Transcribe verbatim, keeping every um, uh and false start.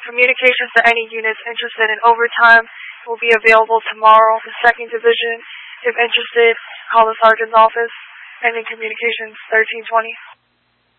Communications to any units interested in overtime will be available tomorrow. The second Division, if interested, call the Sergeant's office. Ending communications thirteen twenty.